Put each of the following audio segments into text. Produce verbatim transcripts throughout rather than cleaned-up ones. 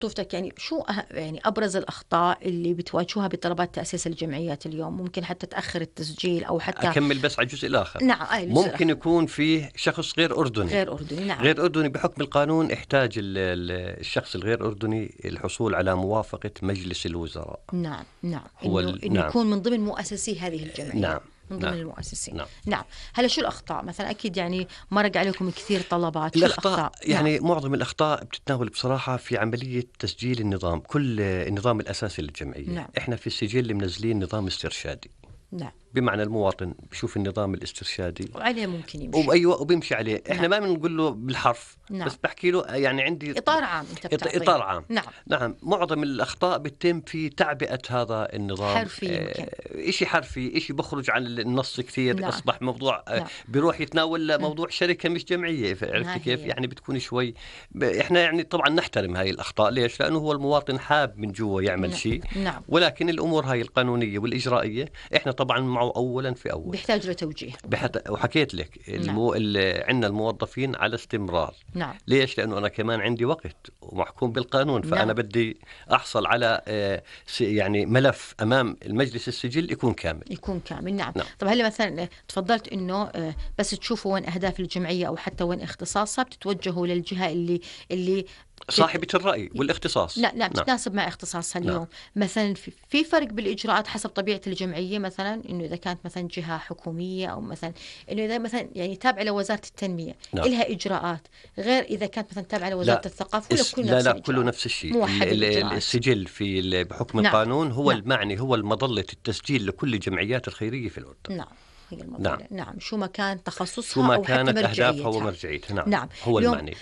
طوفتك يعني شو أه... يعني أبرز الأخطاء اللي بتواجهوها بطلبات تأسيس الجمعيات اليوم؟ ممكن حتى تأخر التسجيل أو حتى أكمل بس على الجزء الآخر. نعم آه الجزء ممكن الآخر. يكون فيه شخص غير أردني، غير أردني نعم. غير أردني بحكم القانون يحتاج الشخص الغير أردني الحصول على موافقة مجلس الوزراء. نعم نعم هو إنه, ال... إنه نعم. يكون من ضمن مؤسسي هذه الجمعية. نعم. من ضمن نعم. المؤسسين. نعم. نعم. هلا شو الأخطاء مثلا؟ أكيد يعني مرق عليكم كثير طلبات. شو الأخطاء, الأخطاء؟ يعني نعم. معظم الأخطاء بتتناول بصراحة في عملية تسجيل النظام، كل النظام الأساسي للجمعية. نعم. إحنا في السجل منزلين نظام استرشادي. نعم. بمعنى المواطن بشوف النظام الاسترشادي وعليه ممكن يمشي. وأيوة وبيمشي عليه. إحنا نعم. ما بنقول له بالحرف. نعم. بس بحكي له يعني عندي إطار عام أنت بتعطيه. إطار عام. نعم. نعم. معظم الأخطاء بتتم في تعبئة هذا النظام. حرفي يمكن. آه إشي حرفي، إشي بخرج عن النص كثير. نعم. أصبح موضوع آه نعم. بيروح يتناول موضوع شركة مش جمعية. عرفت كيف؟ يعني بتكون شوي ب... إحنا يعني طبعا نحترم هاي الأخطاء. ليش؟ لأنه هو المواطن حاب من جوا يعمل نعم. شيء. نعم. ولكن الأمور هاي القانونية والإجرائية إحنا طبعا معه أولا في أول. بيحتاج له توجيه. بحت... وحكيت لك المو... نعم. عندنا الموظفين على استمرار. نعم. ليش؟ لأنه أنا كمان عندي وقت ومحكوم بالقانون. فأنا نعم. بدي أحصل على آه يعني ملف أمام المجلس السجل يكون كامل. يكون كامل. نعم. نعم. طب هلا مثلا تفضلت إنه آه بس تشوفوا وين أهداف الجمعية أو حتى وين اختصاصها بتتوجهوا للجهة اللي اللي صاحبة الرأي والاختصاص. لا لا بتتناسب مع اختصاصها اليوم. نعم. مثلا في, في فرق بالإجراءات حسب طبيعة الجمعية. مثلا إنه إذا كانت مثلا جهة حكومية أو مثلا إنه إذا مثلا يعني تابعة لوزارة التنمية. نعم. إلها إجراءات غير إذا كانت مثلا تابعة لوزارة الثقافة. ولا كل لا نفس لا كله نفس الشيء. السجل في بحكم نعم. القانون هو نعم. المعني هو المظلة التسجيل لكل الجمعيات الخيرية في الأردن. نعم. نعم. نعم. شو ما كان تخصصها شو ما أو كانت حتى أهدافها ومرجعيتها. نعم. نعم. هو المعني.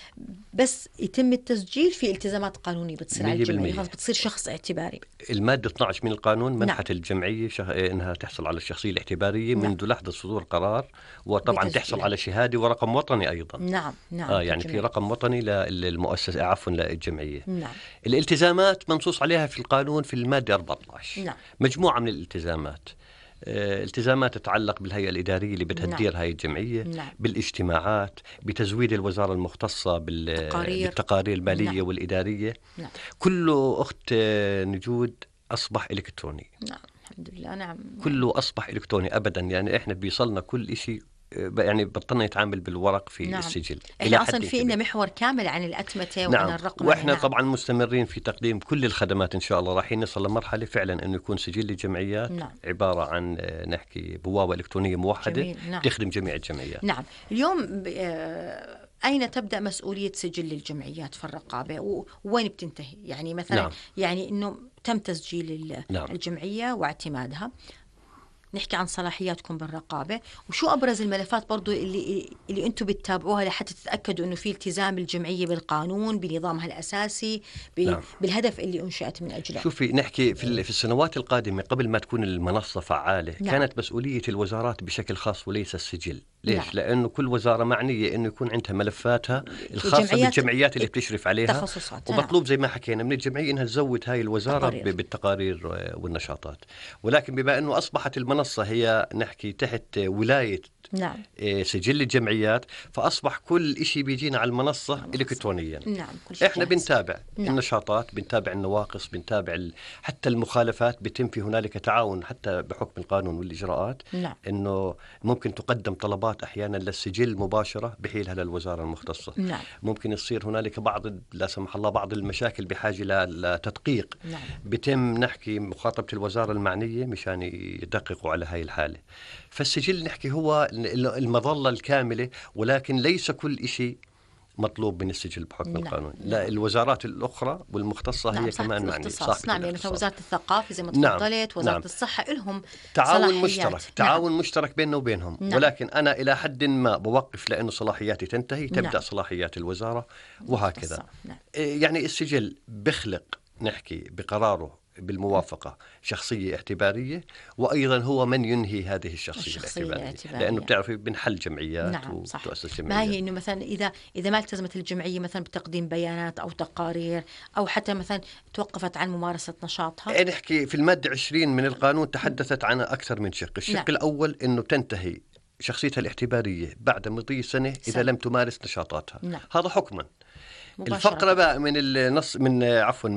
بس يتم التسجيل في التزامات قانونية بتصير على الجمعية. خلاص بتصير شخص اعتباري. المادة اثنا عشر من القانون منحت نعم. الجمعية شخ... إنها تحصل على الشخصية الاعتبارية نعم. منذ لحظة صدور قرار. وطبعا بتسجيل. تحصل على شهادة ورقم وطني أيضا. نعم. نعم. آه يعني في رقم وطني للمؤسسة عفوا للجمعية. نعم. الالتزامات منصوص عليها في القانون في المادة أربعة عشر. نعم. مجموعة من الالتزامات. التزامات تتعلق بالهيئة الإدارية اللي بتدير نعم. هاي الجمعية. نعم. بالاجتماعات، بتزويد الوزارة المختصة بالتقارير, بالتقارير المالية نعم. والإدارية. نعم. كله أخت نجود أصبح إلكتروني. نعم الحمد لله. نعم. كله أصبح إلكتروني أبدا. يعني إحنا بيصلنا كل إشي يعني بطلنا يتعامل بالورق في نعم. السجل. احنا اصلا في لنا محور كامل عن الأتمتة نعم. وعن الرقم. واحنا نعم. طبعا مستمرين في تقديم كل الخدمات ان شاء الله. رايحين نصل لمرحله فعلا انه يكون سجل الجمعيات نعم. عباره عن نحكي بوابه الكترونيه موحده نعم. تخدم جميع الجمعيات. نعم. اليوم أين تبدأ مسؤولية سجل الجمعيات في الرقابة ووين بتنتهي؟ يعني مثلا نعم. يعني إنه تم تسجيل نعم. الجمعية واعتمادها. نحكي عن صلاحياتكم بالرقابة وشو أبرز الملفات برضو اللي اللي أنتم بتتابعوها لحتى تتأكدوا إنه في التزام الجمعية بالقانون بنظامها الأساسي نعم. بالهدف اللي أنشأت من أجله. شوفي نحكي في في السنوات القادمة قبل ما تكون المنصة فعالة نعم. كانت مسؤولية الوزارات بشكل خاص وليس السجل. ليش؟ نعم. لأنه كل وزارة معنية إنه يكون عندها ملفاتها الخاصة بالجمعيات اللي بتشرف عليها. ومطلوب زي ما حكينا من الجمعية إنها تزود هاي الوزارة تقارير. بالتقارير والنشاطات. ولكن بما إنه أصبحت المنصة هي نحكي تحت ولاية نعم. سجل الجمعيات فأصبح كل إشي بيجينا على المنصة, المنصة. إلكترونيا. نعم. إحنا بنتابع نعم. النشاطات، بنتابع النواقص، بنتابع ال... حتى المخالفات. بيتم في هنالك تعاون حتى بحكم القانون والإجراءات نعم. إنه ممكن تقدم طلبات أحيانا للسجل مباشرة بحيلها للوزارة المختصة. نعم. ممكن يصير هنالك بعض لا سمح الله بعض المشاكل بحاجة لتدقيق. نعم. بيتم نحكي مخاطبة الوزارة المعنية مشان يدققوا على هاي الحالة. فالسجل نحكي هو المظلة الكاملة. ولكن ليس كل إشي مطلوب من السجل بحكم نعم. القانون. لا الوزارات الأخرى والمختصة نعم. هي كمان معنية. نعم يعني مثلا وزارة الثقافة زي ما تفضلت نعم. وزارة نعم. الصحة لهم تعاون مشترك. تعاون نعم. مشترك بيننا وبينهم نعم. ولكن أنا إلى حد ما بوقف لأنه صلاحياتي تنتهي تبدأ نعم. صلاحيات الوزارة وهكذا نعم. يعني السجل بخلق نحكي بقراره بالموافقة شخصية اعتبارية. وأيضا هو من ينهي هذه الشخصية, الشخصية الاعتبارية. الاعتبارية لأنه بتعرفي بنحل جمعيات نعم. وتؤسس جمعيات. ما هي إنه مثلا إذا إذا ما التزمت الجمعية مثلا بتقديم بيانات أو تقارير أو حتى مثلا توقفت عن ممارسة نشاطها. نحكي في المادة عشرين من القانون تحدثت عن أكثر من شق. الشق نعم. الأول إنه تنتهي شخصيتها الاعتبارية بعد مضي سنة إذا سنة. لم تمارس نشاطاتها نعم. هذا حكما. مباشرة. الفقرة بقى من النص من عفوا